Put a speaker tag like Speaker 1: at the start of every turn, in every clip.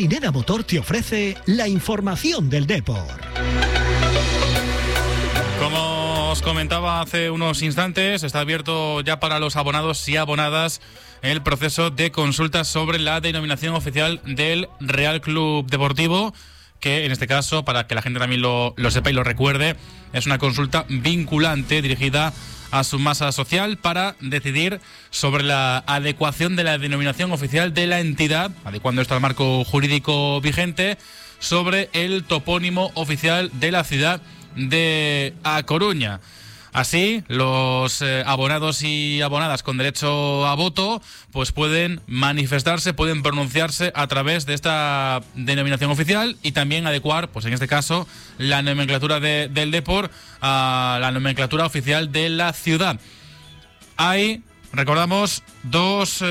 Speaker 1: Marinera Motor te ofrece la información del deporte.
Speaker 2: Como os comentaba hace unos instantes, está abierto ya para los abonados y abonadas el proceso de consulta sobre la denominación oficial del Real Club Deportivo, que en este caso, para que la gente también lo sepa y lo recuerde, es una consulta vinculante dirigida a su masa social para decidir sobre la adecuación de la denominación oficial de la entidad, adecuando esto al marco jurídico vigente, sobre el topónimo oficial de la ciudad de A Coruña. Así, los abonados y abonadas con derecho a voto pues pueden manifestarse, pueden pronunciarse a través de esta denominación oficial y también adecuar, pues en este caso, la nomenclatura del Depor a la nomenclatura oficial de la ciudad. Hay, recordamos, dos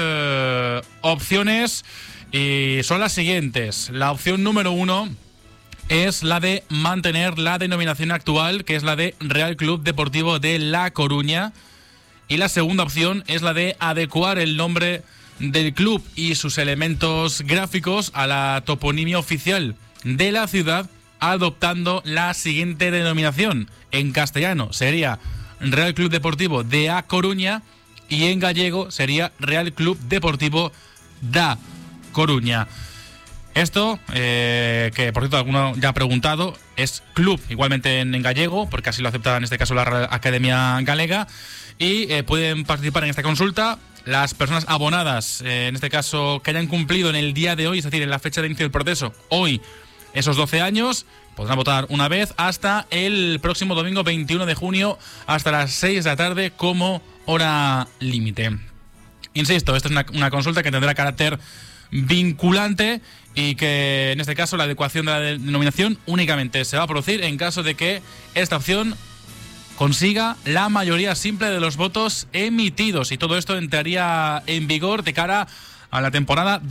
Speaker 2: opciones y son las siguientes. La opción número 1 es la de mantener la denominación actual, que es la de Real Club Deportivo de La Coruña. Y la segunda opción es la de adecuar el nombre del club y sus elementos gráficos a la toponimia oficial de la ciudad, adoptando la siguiente denominación. En castellano sería Real Club Deportivo de A Coruña y en gallego sería Real Club Deportivo da Coruña. Esto, que por cierto alguno ya ha preguntado, es club igualmente en gallego, porque así lo acepta en este caso la Real Academia Galega, y pueden participar en esta consulta las personas abonadas, en este caso que hayan cumplido en el día de hoy, es decir, en la fecha de inicio del proceso, hoy, esos 12 años, podrán votar una vez hasta el próximo domingo 21 de junio, hasta las 6 de la tarde como hora límite. Insisto, esta es una consulta que tendrá carácter vinculante y que en este caso la adecuación de la denominación únicamente se va a producir en caso de que esta opción consiga la mayoría simple de los votos emitidos, y todo esto entraría en vigor de cara a la temporada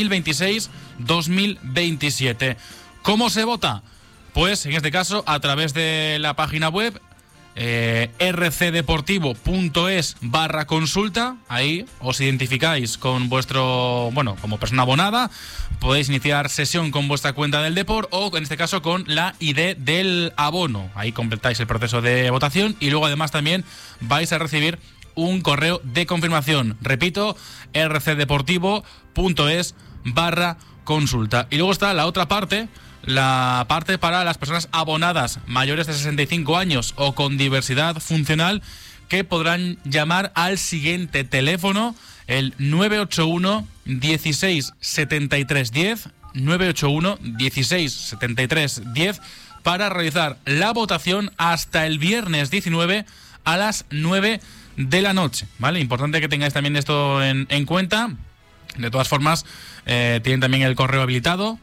Speaker 2: 2026-2027. ¿Cómo se vota? Pues en este caso a través de la página web rcdeportivo.es/consulta. Ahí os identificáis con vuestro, como persona abonada, podéis iniciar sesión con vuestra cuenta del Depor o en este caso con la ID del abono. Ahí completáis el proceso de votación y luego además también vais a recibir un correo de confirmación. Repito, rcdeportivo.es/consulta. Y luego está la otra parte, la parte para las personas abonadas mayores de 65 años o con diversidad funcional, que podrán llamar al siguiente teléfono, el 981 16 73 10, 981 16 73 10, para realizar la votación hasta el viernes 19 a las 9 de la noche, ¿vale? Importante que tengáis también esto en cuenta. De todas formas, tienen también el correo habilitado,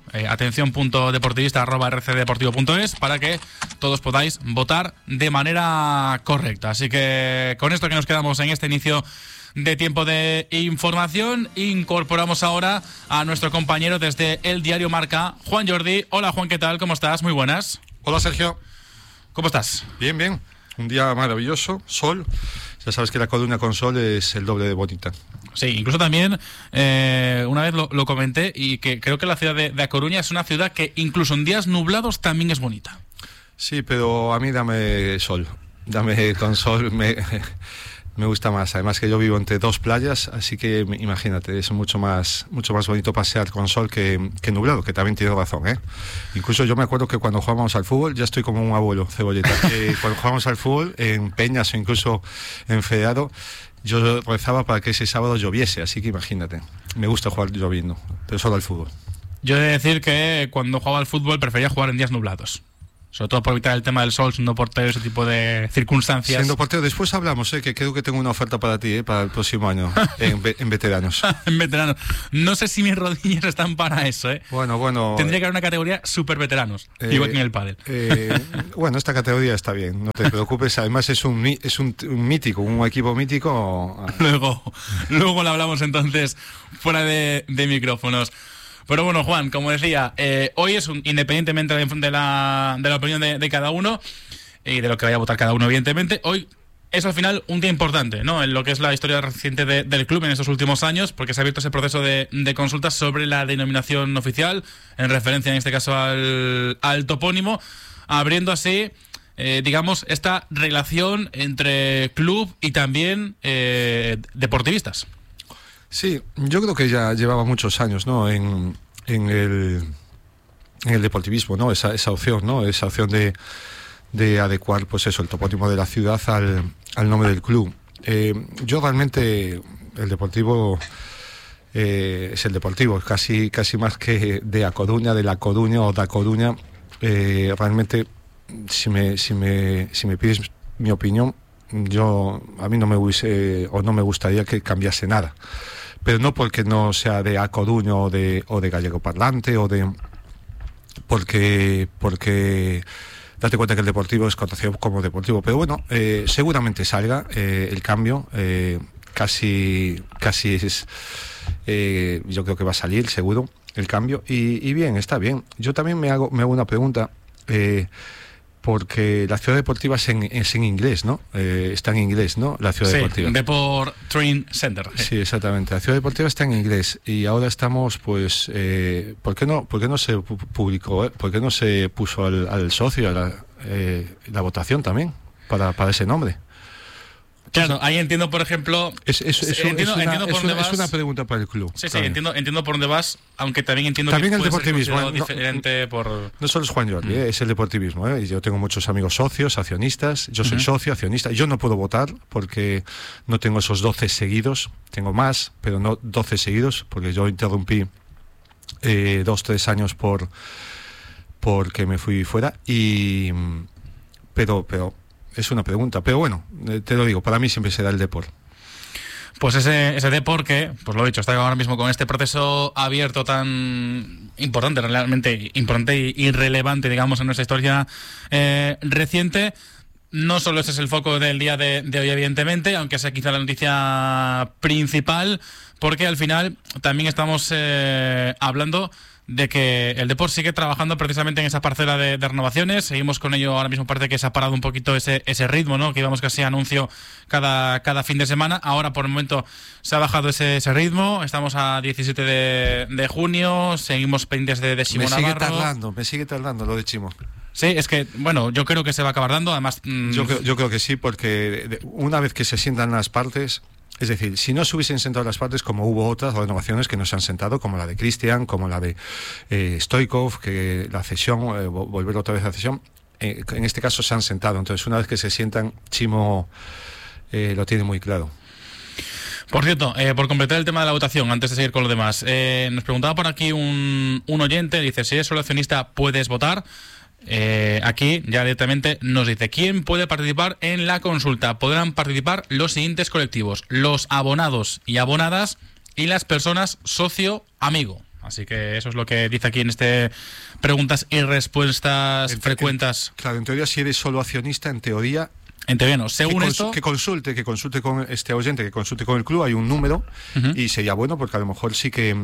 Speaker 2: atención.deportivista@rcdeportivo.es, para que todos podáis votar de manera correcta. Así que con esto que nos quedamos en este inicio de tiempo de información, incorporamos ahora a nuestro compañero desde el diario Marca, Juan Jordi. Hola Juan, ¿qué tal? ¿Cómo estás? Muy buenas.
Speaker 3: Hola Sergio.
Speaker 2: ¿Cómo estás?
Speaker 3: Bien, bien. Un día maravilloso, sol. Ya sabes que la Coruña con sol es el doble de bonita.
Speaker 2: Sí, incluso también una vez lo comenté, y que creo que la ciudad de A Coruña es una ciudad que incluso en días nublados también es bonita.
Speaker 3: Sí, pero a mí dame sol. Dame con sol, me gusta más. Además que yo vivo entre dos playas, así que imagínate, es mucho más bonito pasear con sol que nublado, que también tiene razón, ¿eh? Incluso yo me acuerdo que cuando jugábamos al fútbol, ya estoy como un abuelo, cebolleta, que cuando jugábamos al fútbol en peñas o incluso en feriado, yo rezaba para que ese sábado lloviese, así que imagínate, me gusta jugar lloviendo, pero solo al fútbol.
Speaker 2: Yo he de decir que cuando jugaba al fútbol prefería jugar en días nublados. Sobre todo por evitar el tema del sol, siendo portero, ese tipo de circunstancias.
Speaker 3: Siendo portero, después hablamos, que creo que tengo una oferta para ti, para el próximo año, en veteranos.
Speaker 2: En veteranos. No sé si mis rodillas están para eso,
Speaker 3: Bueno.
Speaker 2: Tendría que haber una categoría super veteranos, igual que en el pádel.
Speaker 3: Bueno, esta categoría está bien, no te preocupes. Además es un mítico, un equipo mítico.
Speaker 2: Luego lo hablamos entonces fuera de micrófonos. Pero bueno, Juan, como decía, hoy es independientemente de la opinión de cada uno y de lo que vaya a votar cada uno, evidentemente, hoy es al final un día importante, ¿no?, en lo que es la historia reciente del club en estos últimos años, porque se ha abierto ese proceso de consultas sobre la denominación oficial, en referencia en este caso al topónimo, abriendo así, digamos, esta relación entre club y también deportivistas.
Speaker 3: Sí, yo creo que ya llevaba muchos años, ¿no?, en el deportivismo, ¿no?, esa opción, ¿no?, esa opción de adecuar, pues eso, el topónimo de la ciudad al nombre del club. Yo realmente, el Deportivo es el Deportivo, casi más que de A Coruña, de La Coruña o da Coruña. Realmente, si me pides mi opinión, a mí no me hubiese o no me gustaría que cambiase nada, pero no porque no sea de A Coruña o de gallego parlante porque date cuenta que el Deportivo es conocido como Deportivo, pero bueno, seguramente salga el cambio, casi es, yo creo que va a salir seguro el cambio, y bien, está bien. Yo también me hago una pregunta, porque la ciudad deportiva es en inglés, ¿no? Está en inglés, ¿no?, la ciudad deportiva.
Speaker 2: Sí, Deport Training Center.
Speaker 3: Sí, exactamente. La ciudad deportiva está en inglés y ahora estamos, pues, ¿por qué no se publicó? ¿Por qué no se puso al socio la votación también para ese nombre?
Speaker 2: Claro, ahí entiendo, por ejemplo... entiendo por dónde vas.
Speaker 3: Es una pregunta para el club.
Speaker 2: Sí, entiendo por dónde vas, aunque también entiendo
Speaker 3: también
Speaker 2: que
Speaker 3: el deportivismo,
Speaker 2: ser diferente por...
Speaker 3: No solo es Juan Jordi, es el deportivismo, y yo tengo muchos amigos socios, accionistas, yo soy socio, accionista, yo no puedo votar porque no tengo esos 12 seguidos, tengo más, pero no 12 seguidos, porque yo interrumpí 2-3 años porque me fui fuera, pero es una pregunta, pero bueno, te lo digo, para mí siempre será el Depor.
Speaker 2: Pues ese Depor que, pues lo he dicho, está ahora mismo con este proceso abierto tan importante, realmente importante y relevante, digamos, en nuestra historia reciente. No solo ese es el foco del día de hoy, evidentemente, aunque sea quizá la noticia principal, porque al final también estamos hablando de que el Depor sigue trabajando precisamente en esa parcela de renovaciones. Seguimos con ello. Ahora mismo parece que se ha parado un poquito ese ritmo, ¿no?, que íbamos casi a anuncio cada fin de semana. Ahora por el momento se ha bajado ese ritmo. Estamos a 17 de junio. Seguimos pendientes de Chimo Navarro.
Speaker 3: Me sigue tardando lo de Chimo.
Speaker 2: Sí, es que, bueno, yo creo que se va a acabar dando. Además,
Speaker 3: yo creo que sí, porque una vez que se sientan las partes... Es decir, si no se hubiesen sentado las partes, como hubo otras renovaciones que no se han sentado, como la de Cristian, como la de Stoichkov, que la cesión, volver otra vez a la cesión, en este caso se han sentado. Entonces, una vez que se sientan, Chimo lo tiene muy claro.
Speaker 2: Por cierto, por completar el tema de la votación, antes de seguir con lo demás, nos preguntaba por aquí un oyente, dice, si eres solo accionista, ¿puedes votar? Aquí ya directamente nos dice quién puede participar en la consulta. Podrán participar los siguientes colectivos: los abonados y abonadas y las personas socio-amigo. Así que eso es lo que dice aquí en este preguntas y respuestas frecuentes.
Speaker 3: Claro, en teoría, si eres solo accionista, en teoría...
Speaker 2: No, según esto...
Speaker 3: Que consulte con este oyente, que consulte con el club, hay un número, y sería bueno porque a lo mejor sí que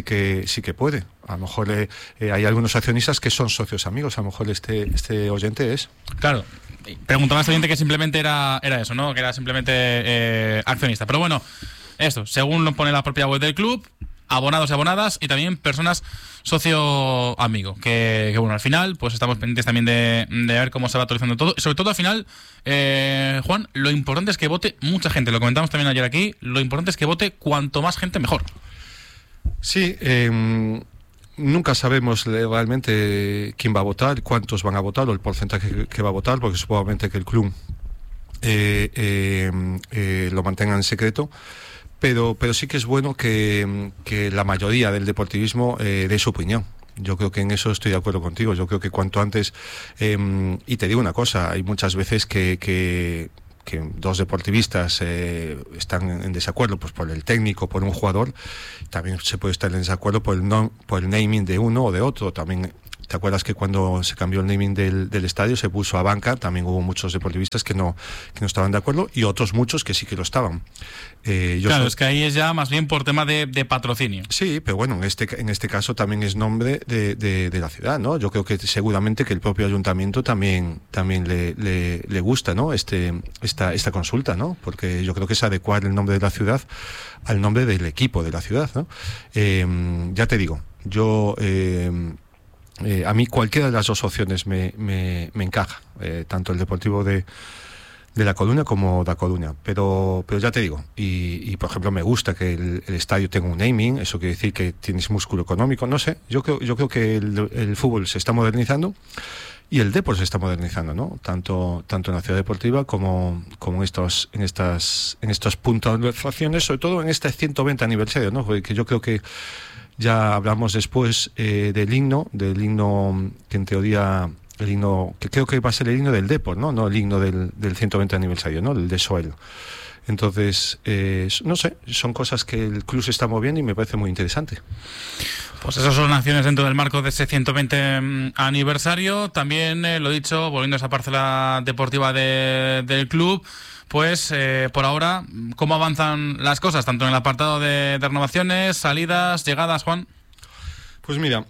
Speaker 3: puede. A lo mejor hay algunos accionistas que son socios amigos, a lo mejor este oyente es. Claro,
Speaker 2: preguntaba este oyente que simplemente era eso, ¿no? Que era simplemente accionista. Pero bueno, esto, según lo pone la propia web del club, abonados y abonadas y también personas socio amigo, que bueno, al final pues estamos pendientes también de ver cómo se va actualizando todo, sobre todo al final, Juan, lo importante es que vote mucha gente, lo comentamos también ayer aquí, lo importante es que vote cuanto más gente mejor.
Speaker 3: Sí, nunca sabemos realmente quién va a votar, cuántos van a votar o el porcentaje que va a votar, porque supongo que el club lo mantenga en secreto. Pero sí que es bueno que la mayoría del deportivismo dé su opinión. Yo creo que en eso estoy de acuerdo contigo. Yo creo que cuanto antes... y te digo una cosa, hay muchas veces que dos deportivistas están en desacuerdo, pues por el técnico, por un jugador. También se puede estar en desacuerdo por el naming de uno o de otro. También ¿Te acuerdas que cuando se cambió el naming del estadio se puso a banca? También hubo muchos deportivistas que no estaban de acuerdo y otros muchos que sí que lo estaban.
Speaker 2: Claro, es que ahí es ya más bien por tema de patrocinio.
Speaker 3: Sí, pero bueno, en este caso también es nombre de la ciudad, ¿no? Yo creo que seguramente que el propio ayuntamiento también le gusta, ¿no? Esta consulta, ¿no? Porque yo creo que es adecuar el nombre de la ciudad al nombre del equipo de la ciudad, ¿no? Ya te digo, yo a mí cualquiera de las dos opciones me encaja, tanto el Deportivo de La Coruña como da Coruña, pero ya te digo, y por ejemplo me gusta que el estadio tenga un naming, eso quiere decir que tienes músculo económico, no sé, yo creo que el fútbol se está modernizando y el deporte se está modernizando, ¿no? Tanto en la ciudad deportiva como en estos puntuaciones, sobre todo en este 120 aniversario, ¿no? Que yo creo que ya hablamos después del himno que en teoría el himno que creo que va a ser el himno del Depor, no el himno del 120 aniversario, ¿no? El de Soel. Entonces, no sé, son cosas que el club se está moviendo y me parece muy interesante.
Speaker 2: Pues esas son acciones dentro del marco de ese 120 aniversario. También, lo dicho, volviendo a esa parcela deportiva del club, pues por ahora, ¿cómo avanzan las cosas? Tanto en el apartado de renovaciones, salidas, llegadas, Juan.
Speaker 3: Pues mira,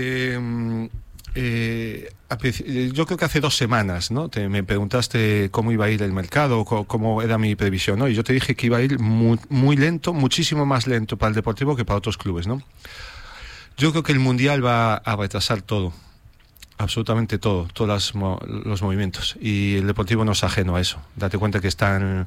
Speaker 3: yo creo que hace 2 semanas, ¿no? Me preguntaste cómo iba a ir el mercado, cómo era mi previsión, ¿no? Y yo te dije que iba a ir muy lento, muchísimo más lento para el Deportivo que para otros clubes, ¿no? Yo creo que el Mundial va a retrasar todo, absolutamente todo, todos los movimientos, y el Deportivo no es ajeno a eso. Date cuenta que están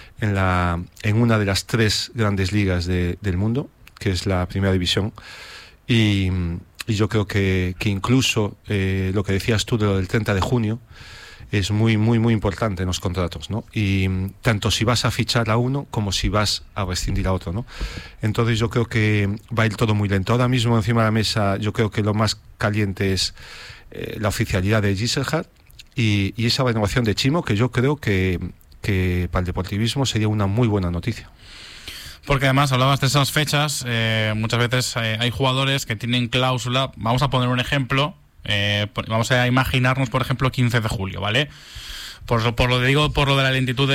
Speaker 3: en una de las 3 grandes ligas del mundo, que es la Primera División, y yo creo que incluso lo que decías tú de lo del 30 de junio es muy importante en los contratos, ¿no? Y tanto si vas a fichar a uno como si vas a rescindir a otro, ¿no? Entonces yo creo que va a ir todo muy lento. Ahora mismo encima de la mesa yo creo que lo más caliente es la oficialidad de Giselhardt y esa renovación de Chimo, que yo creo que para el deportivismo sería una muy buena noticia.
Speaker 2: Porque además hablabas de esas fechas, muchas veces hay jugadores que tienen cláusula. Vamos a poner un ejemplo, vamos a imaginarnos, por ejemplo, 15 de julio, ¿vale? Por lo de la lentitud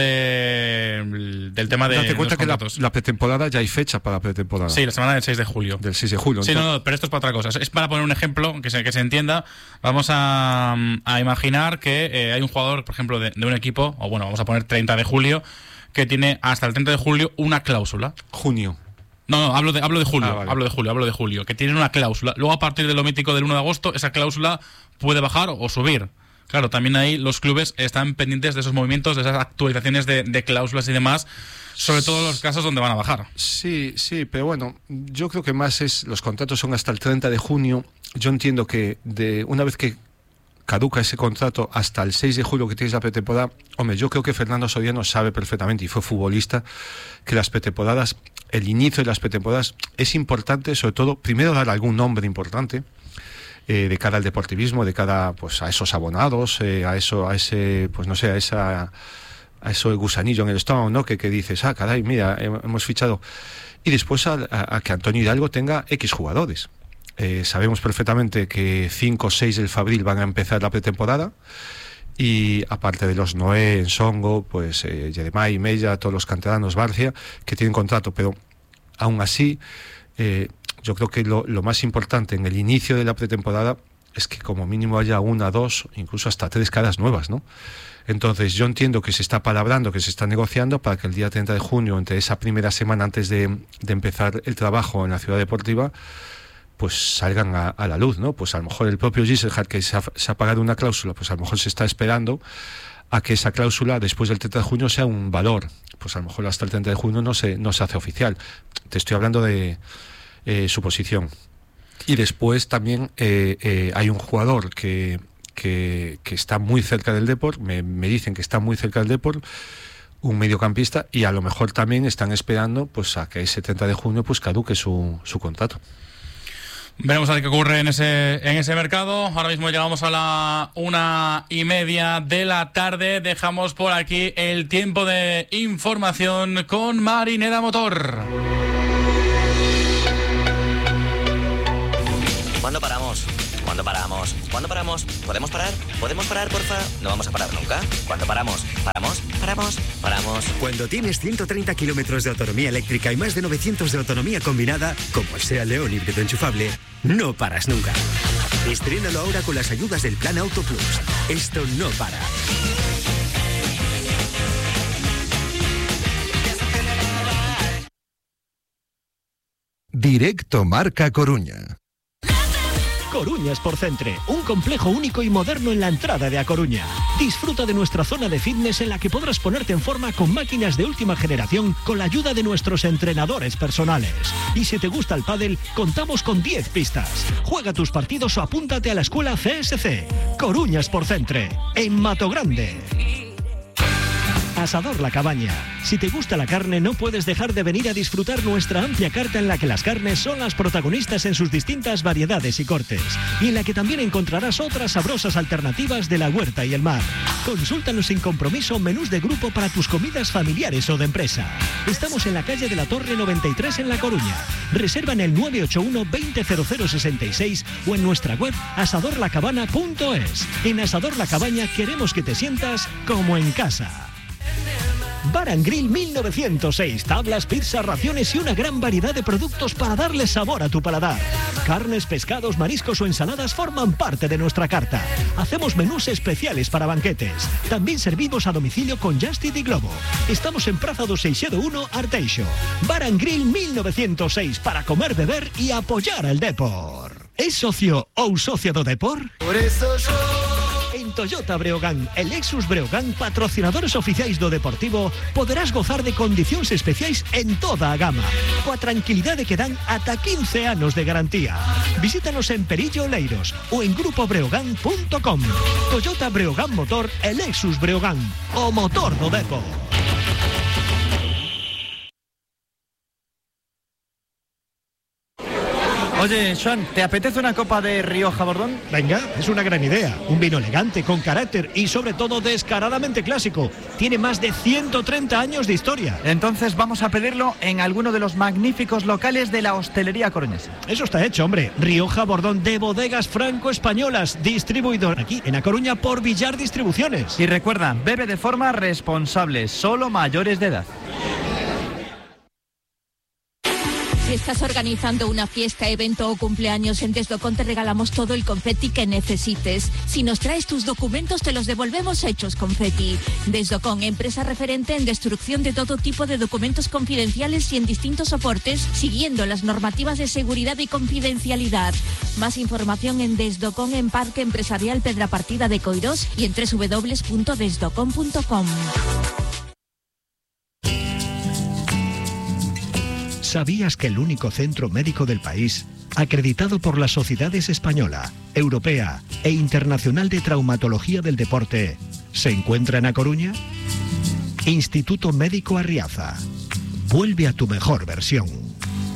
Speaker 2: del tema de
Speaker 3: Date cuenta
Speaker 2: los
Speaker 3: que la pretemporada ya hay fecha para la pretemporada.
Speaker 2: Sí, la semana del 6 de julio.
Speaker 3: Del 6 de julio.
Speaker 2: Sí,
Speaker 3: entonces...
Speaker 2: no, pero esto es para otra cosa. Es para poner un ejemplo que se entienda. Vamos a imaginar que hay un jugador, por ejemplo, de un equipo, o bueno, vamos a poner 30 de julio, que tiene hasta el 30 de julio una cláusula.
Speaker 3: Junio.
Speaker 2: No, hablo de julio,
Speaker 3: vale.
Speaker 2: hablo de julio, que tienen una cláusula. Luego, a partir de lo mítico del 1 de agosto, esa cláusula puede bajar o subir. Claro, también ahí los clubes están pendientes de esos movimientos, de esas actualizaciones de cláusulas y demás, sobre todo los casos donde van a bajar. Sí,
Speaker 3: pero bueno, yo creo que más los contratos son hasta el 30 de junio. Yo entiendo que una vez que caduca ese contrato hasta el 6 de julio que tienes la pretemporada, hombre, yo creo que Fernando Soriano sabe perfectamente, y fue futbolista, que las pretemporadas, el inicio de las pretemporadas es importante, sobre todo, primero dar algún nombre importante de cara al deportivismo, de cara pues a esos abonados, a ese gusanillo en el estómago, ¿no? Que dices, caray, mira, hemos fichado. Y después a que Antonio Hidalgo tenga X jugadores. Sabemos perfectamente que 5 o 6 del Fabril van a empezar la pretemporada, y aparte de los Noé, Ensongo, pues Yeremay, Mella, todos los canteranos, Barcia, que tienen contrato, pero aún así yo creo que lo más importante en el inicio de la pretemporada es que como mínimo haya 1, 2, incluso hasta 3 caras nuevas, ¿no? Entonces yo entiendo que se está palabrando, que se está negociando para que el día 30 de junio, entre esa primera semana antes de empezar el trabajo en la ciudad deportiva, pues salgan a la luz, ¿no? Pues a lo mejor el propio Giselhardt, que se ha pagado una cláusula, pues a lo mejor se está esperando a que esa cláusula después del 30 de junio sea un valor. Pues a lo mejor hasta el 30 de junio no se hace oficial. Te estoy hablando de suposición. Y después también hay un jugador que está muy cerca del Depor, me dicen que está muy cerca del Depor, un mediocampista, y a lo mejor también están esperando pues a que ese 30 de junio pues caduque su contrato.
Speaker 2: Veremos a ver qué ocurre en ese mercado. Ahora mismo llegamos a la 1:30 de la tarde. Dejamos por aquí el tiempo de información con Marinera Motor.
Speaker 4: ¿Cuándo paramos? ¿Cuándo paramos? ¿Cuándo paramos? ¿Podemos parar? ¿Podemos parar, porfa? No vamos a parar nunca. ¿Cuándo paramos? ¿Paramos? ¿Paramos? ¿Paramos?
Speaker 5: Cuando tienes 130 kilómetros de autonomía eléctrica y más de 900 de autonomía combinada, como el SEAT León híbrido enchufable, no paras nunca. Estrénalo ahora con las ayudas del Plan Auto Plus. Esto no para.
Speaker 6: Directo Marca Coruña.
Speaker 1: Coruña Sportcentre, un complejo único y moderno en la entrada de A Coruña. Disfruta de nuestra zona de fitness en la que podrás ponerte en forma con máquinas de última generación con la ayuda de nuestros entrenadores personales. Y si te gusta el pádel, contamos con 10 pistas. Juega tus partidos o apúntate a la escuela CSC. Coruña Sportcentre, en Matogrande. Asador La Cabaña. Si te gusta la carne, no puedes dejar de venir a disfrutar nuestra amplia carta en la que las carnes son las protagonistas en sus distintas variedades y cortes, y en la que también encontrarás otras sabrosas alternativas de la huerta y el mar. Consúltanos sin compromiso menús de grupo para tus comidas familiares o de empresa. Estamos en la calle de la Torre 93 en La Coruña. Reserva en el 981 200066 o en nuestra web asadorlacabana.es. En Asador La Cabaña queremos que te sientas como en casa. Bar and Grill 1906, tablas, pizzas, raciones y una gran variedad de productos para darle sabor a tu paladar. Carnes, pescados, mariscos o ensaladas forman parte de nuestra carta. Hacemos menús especiales para banquetes. También servimos a domicilio con Just Eat y Globo. Estamos en Praza do Seixedo 1, Arteixo. Bar and Grill 1906, para comer, beber y apoyar al Depor. ¿Es socio ou socio do Depor?
Speaker 7: Por eso yo...
Speaker 1: En Toyota Breogán e Lexus Breogán, patrocinadores oficiais do Deportivo, poderás gozar de condicións especiais en toda a gama, coa tranquilidade que dan ata 15 anos de garantía. Visítanos en Perillo Oleiros ou en grupobreogán.com. Toyota Breogán Motor e Lexus Breogán, o motor do Depor.
Speaker 8: Oye, Joan, ¿te apetece una copa de Rioja Bordón?
Speaker 1: Venga, es una gran idea. Un vino elegante, con carácter y sobre todo descaradamente clásico. Tiene más de 130 años de historia.
Speaker 8: Entonces vamos a pedirlo en alguno de los magníficos locales de la hostelería coruñesa.
Speaker 1: Eso está hecho, hombre. Rioja Bordón de Bodegas Franco-Españolas, distribuidor aquí en A Coruña por Villar Distribuciones.
Speaker 8: Y recuerda, bebe de forma responsable, solo mayores de edad.
Speaker 9: Si estás organizando una fiesta, evento o cumpleaños, en Desdocon te regalamos todo el confeti que necesites. Si nos traes tus documentos, te los devolvemos hechos confeti. Desdocon, empresa referente en destrucción de todo tipo de documentos confidenciales y en distintos soportes, siguiendo las normativas de seguridad y confidencialidad. Más información en Desdocon, en Parque Empresarial Pedrapartida de Coirós y en www.desdocon.com.
Speaker 1: ¿Sabías que el único centro médico del país, acreditado por las sociedades española, europea e internacional de traumatología del deporte, se encuentra en A Coruña? Instituto Médico Arriaza. Vuelve a tu mejor versión.